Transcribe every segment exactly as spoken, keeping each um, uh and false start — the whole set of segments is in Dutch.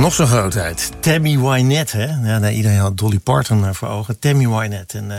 Nog zo'n grootheid. Tammy Wynette, hè? Ja, nee, iedereen had Dolly Parton uh, voor ogen. Tammy Wynette. En uh,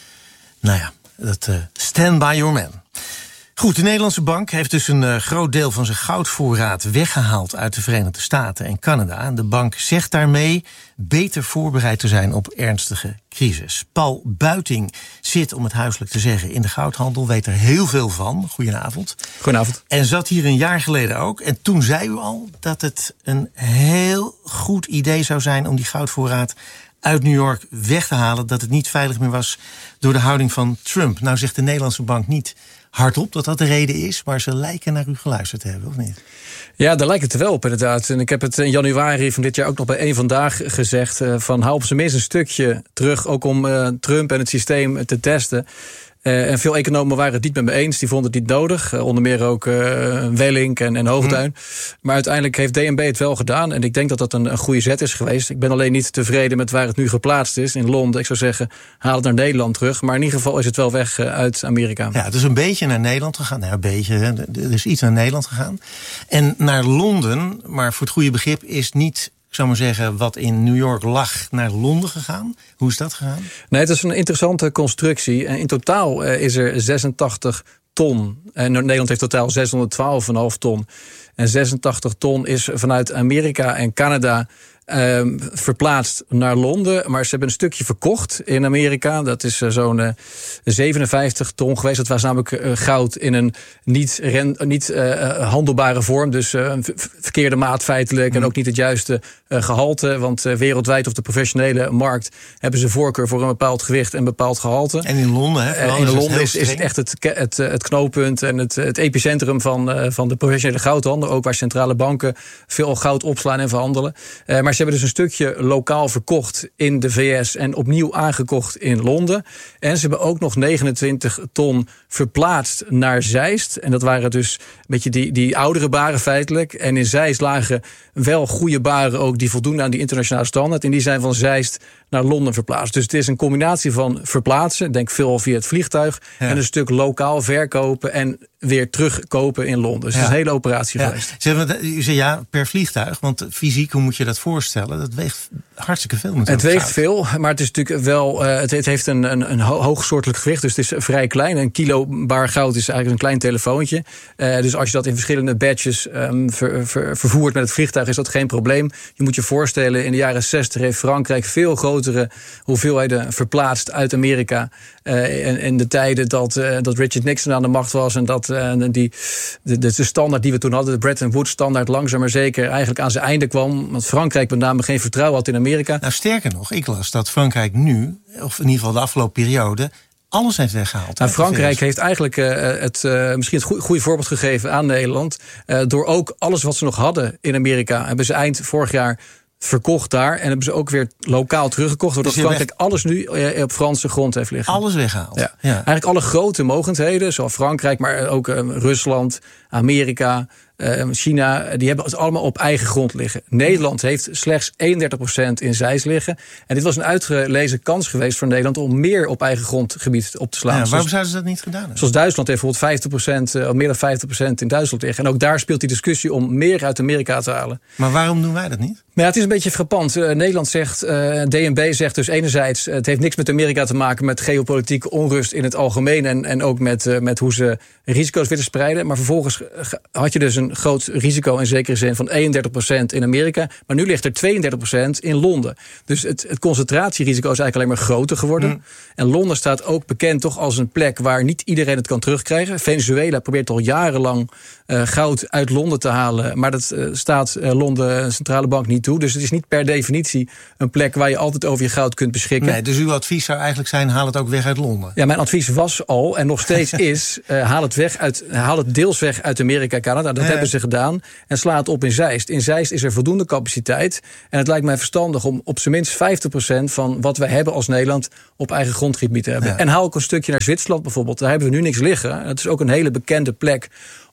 nou ja, dat uh, Stand By Your Man. Goed, de Nederlandse bank heeft dus een uh, groot deel van zijn goudvoorraad weggehaald uit de Verenigde Staten en Canada. De bank zegt daarmee beter voorbereid te zijn op ernstige crisis. Paul Buiting zit, om het huiselijk te zeggen, in de goudhandel. Weet er heel veel van. Goedenavond. Goedenavond. En zat hier een jaar geleden ook. En toen zei u al dat het een heel goed idee zou zijn om die goudvoorraad uit New York weg te halen. Dat het niet veilig meer was door de houding van Trump. Nou zegt de Nederlandse bank niet hardop dat dat de reden is, maar ze lijken naar u geluisterd te hebben, of niet? Ja, daar lijkt het er wel op inderdaad. En ik heb het in januari van dit jaar ook nog bij één Vandaag gezegd, Uh, van hou op zijn minst een stukje terug, ook om uh, Trump en het systeem te testen. Uh, en veel economen waren het niet met me eens. Die vonden het niet nodig. Uh, onder meer ook uh, Wellink en, en Hoogduin. Mm. Maar uiteindelijk heeft D N B het wel gedaan. En ik denk dat dat een, een goede zet is geweest. Ik ben alleen niet tevreden met waar het nu geplaatst is. In Londen, ik zou zeggen, haal het naar Nederland terug. Maar in ieder geval is het wel weg uh, uit Amerika. Ja, het is een beetje naar Nederland gegaan. Nou, een beetje, hè. Er is iets naar Nederland gegaan. En naar Londen, maar voor het goede begrip, is niet, ik zou maar zeggen, wat in New York lag, naar Londen gegaan. Hoe is dat gegaan? Nee, het is een interessante constructie. In totaal uh, is er zesentachtig ton. En Nederland heeft totaal zeshonderdtwaalf komma vijf ton. En zesentachtig ton is vanuit Amerika en Canada Uh, verplaatst naar Londen. Maar ze hebben een stukje verkocht in Amerika. Dat is uh, zo'n uh, zevenenvijftig ton geweest. Dat was namelijk uh, goud in een niet, ren, niet uh, handelbare vorm. Dus uh, een verkeerde maat feitelijk. Mm. En ook niet het juiste uh, gehalte. Want uh, wereldwijd op de professionele markt hebben ze voorkeur voor een bepaald gewicht en een bepaald gehalte. En in Londen, hè? Uh, in is Londen is, is het echt het, het, het knooppunt en het, het epicentrum van, uh, van de professionele goudhandel. Ook waar centrale banken veel goud opslaan en verhandelen. Uh, maar ze hebben dus een stukje lokaal verkocht in de V S en opnieuw aangekocht in Londen. En ze hebben ook nog negenentwintig ton verplaatst naar Zeist. En dat waren dus een beetje die, die oudere baren feitelijk. En in Zeist lagen wel goede baren ook die voldoen aan die internationale standaard. En die zijn van Zeist naar Londen verplaatst. Dus het is een combinatie van verplaatsen, denk veel via het vliegtuig, ja, en een stuk lokaal verkopen en weer terugkopen in Londen. Dus ja, het is een hele operatie, ja, geweest. U zei ja, per vliegtuig, want fysiek, hoe moet je dat voorstellen? Dat weegt hartstikke veel. Het weegt goud. veel, maar het is natuurlijk wel, uh, het, het heeft een, een, een hoogsoortelijk gewicht, dus het is vrij klein. Een kilo bar goud is eigenlijk een klein telefoontje. Uh, dus als je dat in verschillende batches um, ver, ver, vervoert met het vliegtuig, is dat geen probleem. Je moet je voorstellen, in de jaren zestig heeft Frankrijk veel grotere hoeveelheden verplaatst uit Amerika. Uh, in, in de tijden dat, uh, dat Richard Nixon aan de macht was en dat uh, die, de, de standaard die we toen hadden, de Bretton Woods standaard, langzaam maar zeker eigenlijk aan zijn einde kwam. Want Frankrijk met name geen vertrouwen had in Amerika. Nou, sterker nog, ik las dat Frankrijk nu, of in ieder geval de afgelopen periode, alles heeft weggehaald. Nou, Frankrijk heeft eigenlijk uh, het, uh, misschien het goede, goede voorbeeld gegeven aan Nederland. Uh, door ook alles wat ze nog hadden in Amerika, hebben ze eind vorig jaar verkocht daar. En hebben ze ook weer lokaal teruggekocht. Doordat dus Frankrijk weg... alles nu op Franse grond heeft liggen. Alles weggehaald. Ja. Ja. Eigenlijk alle grote mogendheden, zoals Frankrijk, maar ook uh, Rusland, Amerika, uh, China, die hebben het allemaal op eigen grond liggen. Nederland heeft slechts eenendertig procent in Zeist liggen. En dit was een uitgelezen kans geweest voor Nederland om meer op eigen grondgebied op te slaan. Ja, waarom zoals, zouden ze dat niet gedaan hebben? Zoals Duitsland heeft bijvoorbeeld vijftig procent, uh, meer dan vijftig procent in Duitsland liggen. En ook daar speelt die discussie om meer uit Amerika te halen. Maar waarom doen wij dat niet? Maar ja, het is een beetje frappant. Uh, Nederland zegt, uh, D N B zegt dus enerzijds, uh, het heeft niks met Amerika te maken, met geopolitieke onrust in het algemeen en, en ook met, uh, met hoe ze risico's willen spreiden. Maar vervolgens had je dus een groot risico in zekere zin van eenendertig procent in Amerika. Maar nu ligt er tweeëndertig procent in Londen. Dus het, het concentratierisico is eigenlijk alleen maar groter geworden. Mm. En Londen staat ook bekend toch als een plek waar niet iedereen het kan terugkrijgen. Venezuela probeert al jarenlang uh, goud uit Londen te halen. Maar dat uh, staat uh, Londen Centrale Bank niet toe. Dus het is niet per definitie een plek waar je altijd over je goud kunt beschikken. Nee, dus uw advies zou eigenlijk zijn, haal het ook weg uit Londen. Ja, mijn advies was al en nog steeds is, uh, haal het weg uit, haal het deels weg uit Amerika, Canada. Dat ja. hebben ze gedaan. En sla het op in Zeist. In Zeist is er voldoende capaciteit. En het lijkt mij verstandig om op zijn minst vijftig procent van wat wij hebben als Nederland op eigen grondgebied te hebben. Ja. En haal ook een stukje naar Zwitserland bijvoorbeeld. Daar hebben we nu niks liggen. Het is ook een hele bekende plek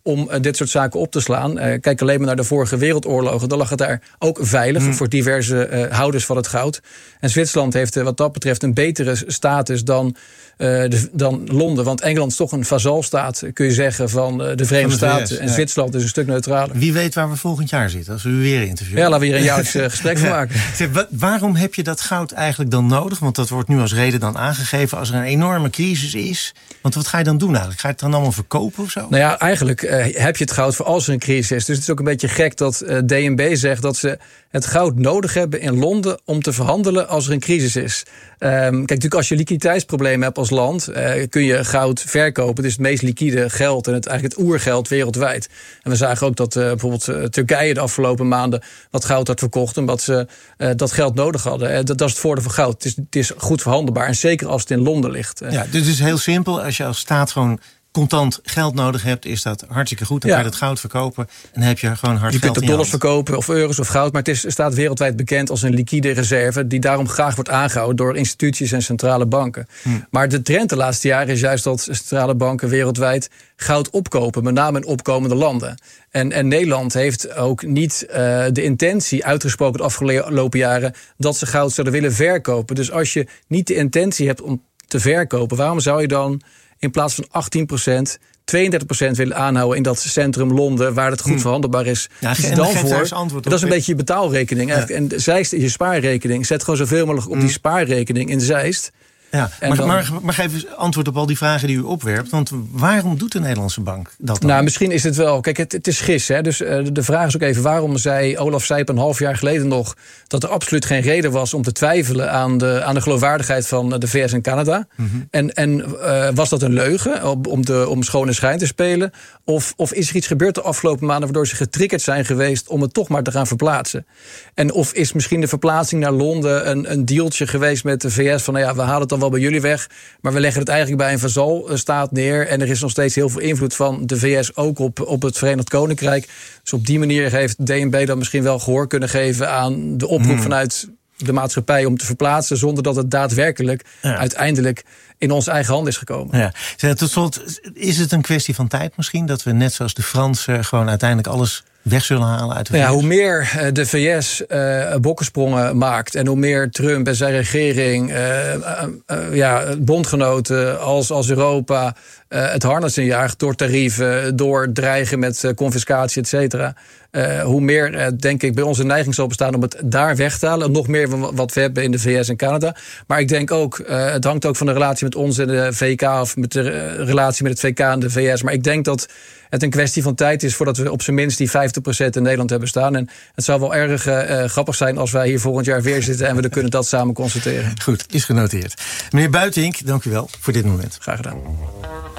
om uh, dit soort zaken op te slaan. Uh, kijk alleen maar naar de vorige wereldoorlogen. Dan lag het daar ook veilig mm. voor diverse uh, houders van het goud. En Zwitserland heeft uh, wat dat betreft een betere status dan, uh, de, dan Londen. Want Engeland is toch een vazalstaat, kun je zeggen, van uh, de Verenigde van de Staten. V S, en ja. Zwitserland is een stuk neutraler. Wie Wie weet waar we volgend jaar zitten, als we u weer interviewen. Ja, laten we hier een jaarlijks uh, gesprek van maken. Zeg, wa- waarom heb je dat goud eigenlijk dan nodig? Want dat wordt nu als reden dan aangegeven als er een enorme crisis is. Want wat ga je dan doen eigenlijk? Ga je het dan allemaal verkopen of zo? Nou ja, eigenlijk uh, heb je het goud voor als er een crisis is. Dus het is ook een beetje gek dat uh, D N B zegt dat ze het goud nodig hebben in Londen om te verhandelen als er een crisis is. Um, kijk, natuurlijk als je liquiditeitsproblemen hebt als land, uh, kun je goud verkopen. Het is het meest liquide geld en het eigenlijk het oergeld wereldwijd. En we zagen ook dat uh, bijvoorbeeld uh, Turkije de afgelopen maanden wat goud had verkocht, omdat ze uh, dat geld nodig hadden. Uh, dat, dat is het voordeel van goud. Het is, het is goed verhandelbaar en zeker als het in Londen ligt. Uh, Ja, dus het is heel simpel. Als je als staat gewoon contant geld nodig hebt, is dat hartstikke goed. Dan Ja. kan je het goud verkopen en dan heb je gewoon hard Je geld kunt in er je dollars hand. verkopen of euro's of goud. Maar het is, staat wereldwijd bekend als een liquide reserve die daarom graag wordt aangehouden door instituties en centrale banken. Hm. Maar de trend de laatste jaren is juist dat centrale banken wereldwijd goud opkopen. Met name in opkomende landen. En, en Nederland heeft ook niet uh, de intentie uitgesproken de afgelopen jaren dat ze goud zouden willen verkopen. Dus als je niet de intentie hebt om te verkopen, waarom zou je dan in plaats van achttien procent... tweeëndertig procent willen aanhouden in dat centrum Londen, waar het goed hmm. verhandelbaar is. Ja, Kies en dan geef voor. daar eens antwoord op. Dat is een beetje je betaalrekening. Ja. En Zeist is je spaarrekening. Zet gewoon zoveel mogelijk op hmm. die spaarrekening in Zeist. Ja, maar, dan, maar, maar geef eens antwoord op al die vragen die u opwerpt. Want waarom doet de Nederlandse bank dat dan? Nou, misschien is het wel. Kijk, het, het is gis. Hè? Dus uh, de vraag is ook even: waarom zei Olaf Sijp een half jaar geleden nog dat er absoluut geen reden was om te twijfelen aan de, aan de geloofwaardigheid van de V S en Canada? Mm-hmm. En, en uh, was dat een leugen om, de, om schone schijn te spelen? Of, of is er iets gebeurd de afgelopen maanden waardoor ze getriggerd zijn geweest om het toch maar te gaan verplaatsen? En of is misschien de verplaatsing naar Londen een, een dealtje geweest met de V S van nou ja, we halen het dan wel bij jullie weg, maar we leggen het eigenlijk bij een vazalstaat neer en er is nog steeds heel veel invloed van de V S ook op, op het Verenigd Koninkrijk. Dus op die manier heeft D N B dan misschien wel gehoor kunnen geven aan de oproep hmm. vanuit de maatschappij om te verplaatsen, zonder dat het daadwerkelijk ja. uiteindelijk in onze eigen hand is gekomen. Ja. Tot slot, is het een kwestie van tijd misschien dat we net zoals de Fransen gewoon uiteindelijk alles weg zullen halen uit de V S? Ja, hoe meer de V S uh, bokkensprongen maakt en hoe meer Trump en zijn regering, uh, uh, uh, ja, bondgenoten als, als Europa uh, het harnas injaagt door tarieven, door dreigen met uh, confiscatie, et cetera. Uh, hoe meer, uh, denk ik, bij ons een neiging zal bestaan om het daar weg te halen. Nog meer van wat we hebben in de V S en Canada. Maar ik denk ook, uh, het hangt ook van de relatie met ons en de V K of met de uh, relatie met het V K en de V S. Maar ik denk dat het een kwestie van tijd is voordat we op zijn minst die vijftig procent in Nederland hebben staan. En het zou wel erg uh, grappig zijn als wij hier volgend jaar weer zitten en we kunnen dat samen constateren. Goed, is genoteerd. Meneer Buitink, dank u wel voor dit moment. Graag gedaan.